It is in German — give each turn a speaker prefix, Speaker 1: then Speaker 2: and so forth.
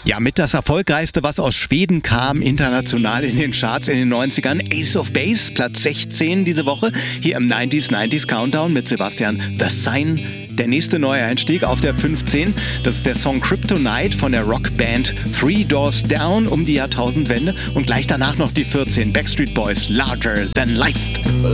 Speaker 1: Ja, mit das Erfolgreichste, was aus Schweden kam, international in den Charts in den 90ern. Ace of Base, Platz 16 diese Woche, hier im 90s Countdown mit Sebastian The Sign. Der nächste neue Einstieg auf der 15, das ist der Song Kryptonite von der Rockband Three Doors Down um die Jahrtausendwende. Und gleich danach noch die 14, Backstreet Boys, Larger Than Life.